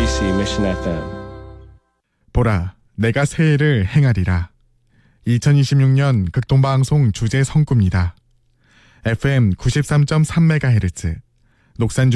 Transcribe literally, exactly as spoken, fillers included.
엠비씨 Mission 에프엠. 보라, 내가 새해를 행하리라. 이천이십육 년 극동방송 주제 성구입니다. 에프엠 구십삼 점 삼 메가헤르츠, 녹산